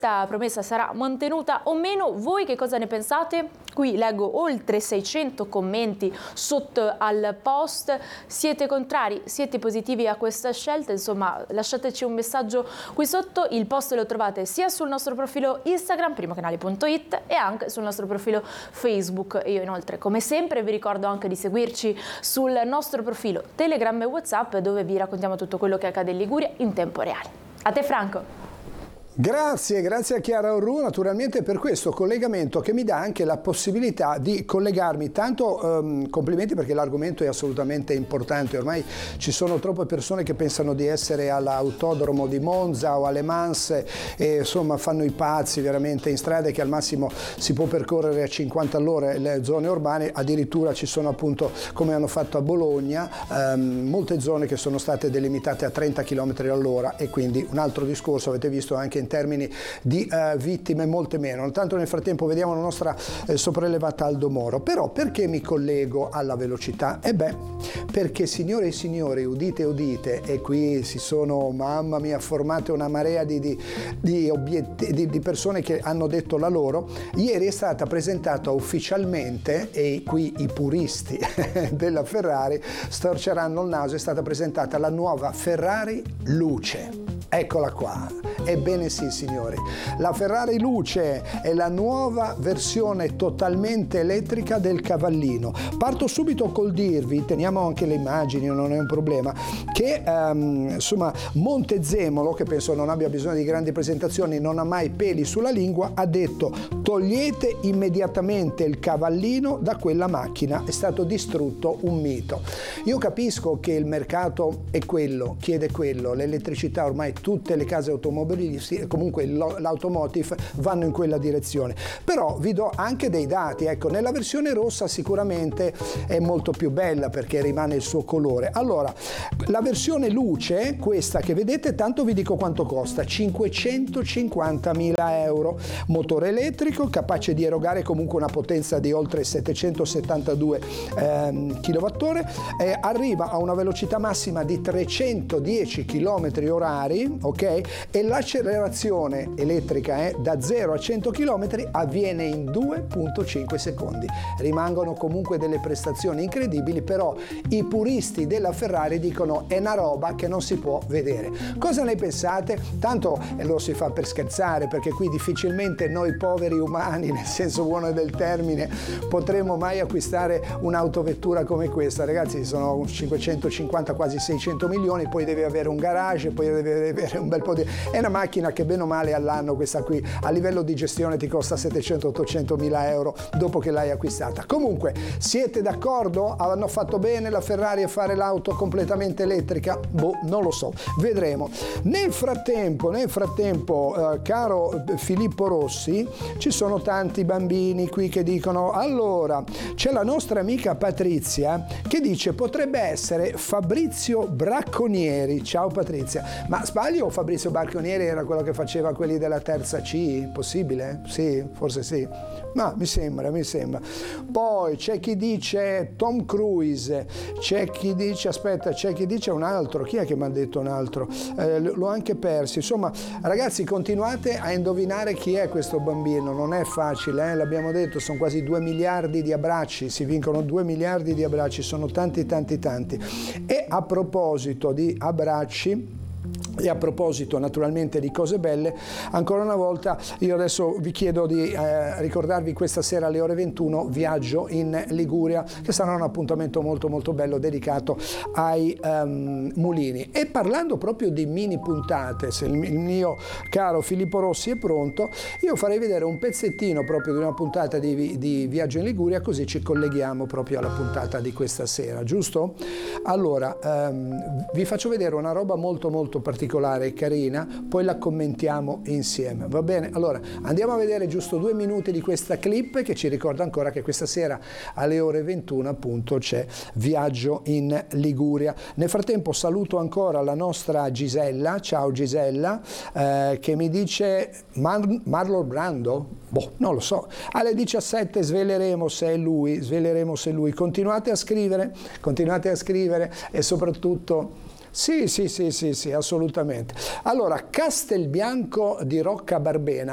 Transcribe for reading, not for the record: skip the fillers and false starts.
questa promessa sarà mantenuta o meno. Voi che cosa ne pensate? Qui leggo oltre 600 commenti sotto al post. Siete contrari? Siete positivi a questa scelta? Insomma, lasciateci un messaggio qui sotto. Il post lo trovate sia sul nostro profilo Instagram, primocanale.it, e anche sul nostro profilo Facebook. E io inoltre, come sempre, vi ricordo anche di seguirci sul nostro profilo Telegram e WhatsApp, dove vi raccontiamo tutto quello che accade in Liguria in tempo reale. A te, Franco. Grazie a Chiara Orru naturalmente per questo collegamento che mi dà anche la possibilità di collegarmi. Tanto complimenti, perché l'argomento è assolutamente importante. Ormai ci sono troppe persone che pensano di essere all'autodromo di Monza o alle Mans e insomma fanno i pazzi veramente in strade che al massimo si può percorrere a 50 all'ora le zone urbane. Addirittura ci sono, appunto, come hanno fatto a Bologna, molte zone che sono state delimitate a 30 km all'ora, e quindi un altro discorso, avete visto, anche in termini di vittime molte meno. Tanto nel frattempo vediamo la nostra sopraelevata Aldo Moro. Però perché mi collego alla velocità? Perché, signore e signori, udite, e qui si sono, mamma mia, formate una marea di persone che hanno detto la loro. Ieri è stata presentata ufficialmente, e qui i puristi della Ferrari storceranno il naso, è stata presentata la nuova Ferrari Luce. Eccola qua. Ebbene sì, signori, la Ferrari Luce è la nuova versione totalmente elettrica del Cavallino. Parto subito col dirvi, teniamo anche le immagini, non è un problema, che insomma Montezemolo, che penso non abbia bisogno di grandi presentazioni, non ha mai peli sulla lingua, ha detto: togliete immediatamente il Cavallino da quella macchina, è stato distrutto un mito. Io capisco che il mercato è quello, chiede quello, l'elettricità, ormai tutte le case automobilistiche, comunque l'automotive, vanno in quella direzione. Però vi do anche dei dati. Ecco, nella versione rossa sicuramente è molto più bella perché rimane il suo colore. Allora, la versione luce, questa che vedete, tanto vi dico quanto costa: 550.000 euro, motore elettrico capace di erogare comunque una potenza di oltre 772 kWh, arriva a una velocità massima di 310 km orari, ok? E l'accelerazione elettrica da 0 a 100 km avviene in 2,5 secondi. Rimangono comunque delle prestazioni incredibili, però i puristi della Ferrari dicono è una roba che non si può vedere. Cosa ne pensate? Tanto lo si fa per scherzare, perché qui difficilmente noi poveri umani, nel senso buono del termine, potremo mai acquistare un'autovettura come questa. Ragazzi, sono 550, quasi 600 milioni, poi deve avere un garage, poi deve avere un bel po' di... È una macchina che bene o male all'anno, questa qui, a livello di gestione ti costa 700-800 mila euro dopo che l'hai acquistata. Comunque, siete d'accordo? Hanno fatto bene la Ferrari a fare l'auto completamente elettrica? Boh, non lo so, vedremo. Nel frattempo, caro Filippo Rossi, ci sono tanti bambini qui che dicono: allora, c'è la nostra amica Patrizia che dice potrebbe essere Fabrizio Bracconieri. Ciao Patrizia. Ma sbaglio, Fabrizio Bracconieri era quello che faceva quelli della terza C? Possibile? Sì, forse sì. Ma mi sembra. Poi c'è chi dice Tom Cruise, c'è chi dice un altro. Chi è che mi ha detto un altro? L'ho anche perso. Insomma, ragazzi, continuate a indovinare chi è questo bambino. Non è facile, l'abbiamo detto, sono quasi 2 miliardi di abbracci, si vincono 2 miliardi di abbracci, sono tanti. E a proposito di abbracci, e a proposito naturalmente di cose belle, ancora una volta io adesso vi chiedo di ricordarvi questa sera alle ore 21 Viaggio in Liguria, che sarà un appuntamento molto bello dedicato ai mulini. E parlando proprio di mini puntate, se il mio caro Filippo Rossi è pronto, io farei vedere un pezzettino proprio di una puntata di Viaggio in Liguria, così ci colleghiamo proprio alla puntata di questa sera, giusto? Allora, vi faccio vedere una roba molto particolare e carina, poi la commentiamo insieme, va bene? Allora, andiamo a vedere giusto 2 minuti di questa clip che ci ricorda ancora che questa sera alle ore 21 appunto c'è Viaggio in Liguria. Nel frattempo saluto ancora la nostra Gisella, ciao Gisella, che mi dice Marlon Brando? Boh, non lo so. Alle 17 sveleremo se è lui, continuate a scrivere e soprattutto sì, assolutamente. Allora, Castelbianco di Roccabarbena